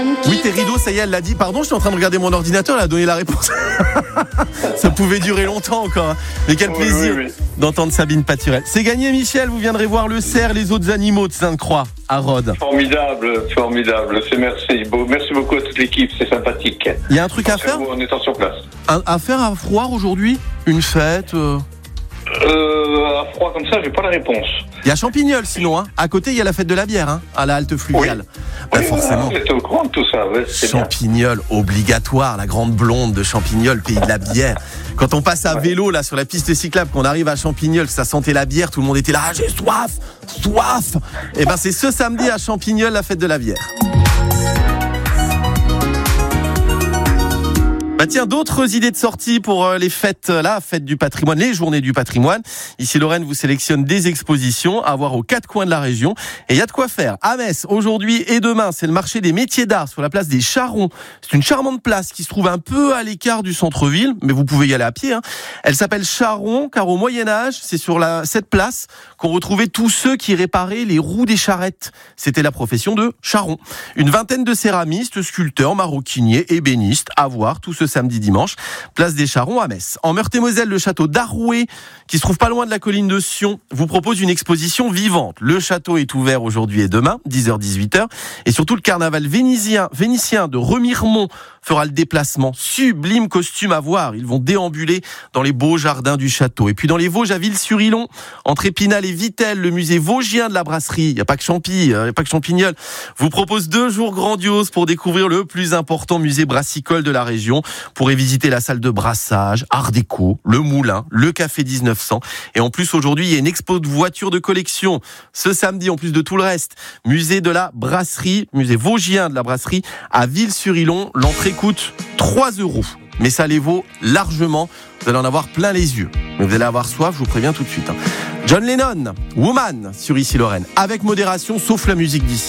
Oui, tes rideaux, ça y est, elle l'a dit. Pardon, je suis en train de regarder mon ordinateur, elle a donné la réponse. Ça pouvait durer longtemps encore. Hein. Mais quel plaisir d'entendre Sabine Paturel. C'est gagné, Michel. Vous viendrez voir le cerf, les autres animaux de Sainte-Croix à Rhodes. Formidable. Merci beaucoup à toute l'équipe, c'est sympathique. Il y a un truc à faire en étant sur place. À faire à froid aujourd'hui? Une fête À froid comme ça, j'ai pas la réponse. Il y a Champignol sinon, hein. À côté il y a la fête de la bière, hein, à la halte fluviale. Oui, forcément. Vous êtes au courant de tout ça, Champignol, obligatoire, la grande blonde de Champignol, pays de la bière. Quand on passe à vélo là sur la piste cyclable, qu'on arrive à Champignol, ça sentait la bière, tout le monde était là, j'ai soif. Et ben c'est ce samedi à Champignol la fête de la bière. Bah tiens, d'autres idées de sortie pour les fêtes, la fête du patrimoine, les journées du patrimoine. Ici, Lorraine vous sélectionne des expositions à voir aux quatre coins de la région. Et il y a de quoi faire. À Metz, aujourd'hui et demain, c'est le marché des métiers d'art sur la place des Charrons. C'est une charmante place qui se trouve un peu à l'écart du centre-ville, mais vous pouvez y aller à pied. Hein. Elle s'appelle Charron, car au Moyen-Âge, c'est sur cette place qu'on retrouvait tous ceux qui réparaient les roues des charrettes. C'était la profession de charron. Une vingtaine de céramistes, sculpteurs, maroquiniers, ébénistes à voir tout ce samedi dimanche, place des Charrons à Metz. En Meurthe-et-Moselle, le château d'Arouet, qui se trouve pas loin de la colline de Sion, vous propose une exposition vivante. Le château est ouvert aujourd'hui et demain, 10h-18h, et surtout le carnaval vénitien de Remiremont fera le déplacement. Sublime costume à voir. Ils vont déambuler dans les beaux jardins du château. Et puis dans les Vosges à Ville-sur-Ilon, entre Épinal et Vittel, le musée vosgien de la brasserie, il n'y a pas que Champignol, vous propose 2 jours grandioses pour découvrir le plus important musée brassicole de la région. Vous pourrez visiter la salle de brassage, art déco, le moulin, le café 1900. Et en plus, aujourd'hui, il y a une expo de voitures de collection. Ce samedi, en plus de tout le reste, musée de la brasserie, musée vosgien de la brasserie à Ville-sur-Ilon. L'entrée coûte 3 €. Mais ça les vaut largement. Vous allez en avoir plein les yeux. Mais vous allez avoir soif, je vous préviens tout de suite. John Lennon, Woman, sur Ici Lorraine. Avec modération, sauf la musique d'ici.